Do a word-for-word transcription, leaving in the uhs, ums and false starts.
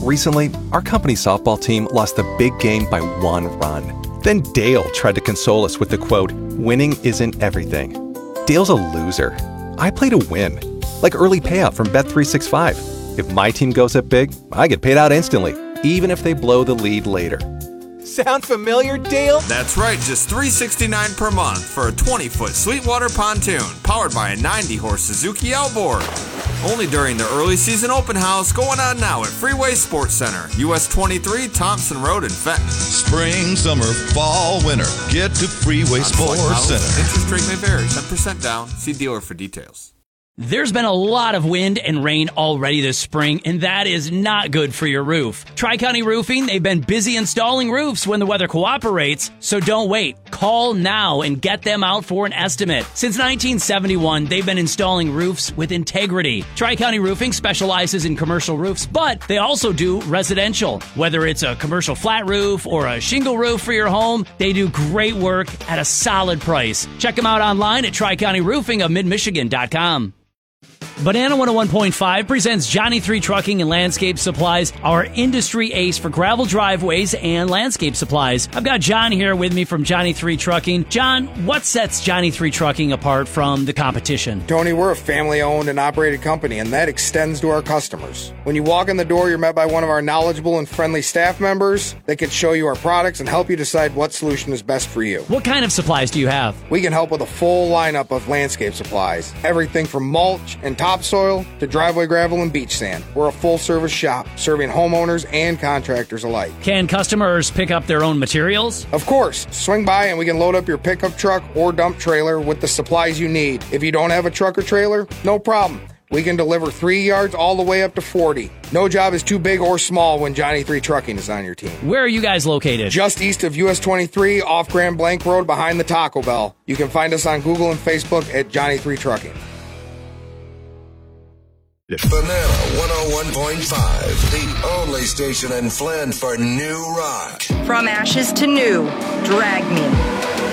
Recently, our company softball team lost the big game by one run. Then Dale tried to console us with the quote, "Winning isn't everything." Dale's a loser. I play to win. Like early payout from Bet three sixty-five. If my team goes up big, I get paid out instantly, even if they blow the lead later. Sound familiar, Dale? That's right, just three hundred sixty-nine dollars per month for a twenty-foot Sweetwater pontoon powered by a ninety-horse Suzuki outboard. Only during the early season open house going on now at Freeway Sports Center, U S twenty-three, Thompson Road in Fenton. Spring, summer, fall, winter. Get to Freeway Sports Center. Interest rate may vary. ten percent down. See dealer for details. There's been a lot of wind and rain already this spring, and that is not good for your roof. Tri-County Roofing, they've been busy installing roofs when the weather cooperates, so don't wait. Call now and get them out for an estimate. Since nineteen seventy-one, they've been installing roofs with integrity. Tri-County Roofing specializes in commercial roofs, but they also do residential. Whether it's a commercial flat roof or a shingle roof for your home, they do great work at a solid price. Check them out online at tri county roofing of mid michigan dot com. Banana one oh one point five presents Johnny three Trucking and Landscape Supplies, our industry ace for gravel driveways and landscape supplies. I've got John here with me from Johnny three Trucking. John, what sets Johnny three Trucking apart from the competition? Tony, we're a family-owned and operated company, and that extends to our customers. When you walk in the door, you're met by one of our knowledgeable and friendly staff members that can show you our products and help you decide what solution is best for you. What kind of supplies do you have? We can help with a full lineup of landscape supplies. Everything from mulch and topsoil to driveway gravel and beach sand. We're a full-service shop serving homeowners and contractors alike. Can customers pick up their own materials? Of course. Swing by and we can load up your pickup truck or dump trailer with the supplies you need. If you don't have a truck or trailer, no problem. We can deliver three yards all the way up to forty. No job is too big or small when Johnny three Trucking is on your team. Where are you guys located? Just east of U S twenty-three, off Grand Blanc Road behind the Taco Bell. You can find us on Google and Facebook at Johnny three Trucking. Banana one oh one point five, the only station in Flint for new rock. From ashes to new, Drag Me.